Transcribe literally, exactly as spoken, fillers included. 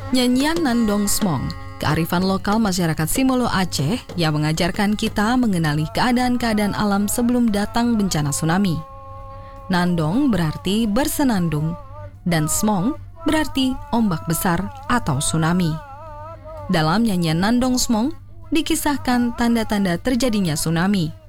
Nyanyian Nandong Smong, kearifan lokal masyarakat Simolo Aceh yang mengajarkan kita mengenali keadaan-keadaan alam sebelum datang bencana tsunami. Nandong berarti bersenandung, dan Smong berarti ombak besar atau tsunami. Dalam nyanyian Nandong Smong, dikisahkan tanda-tanda terjadinya tsunami.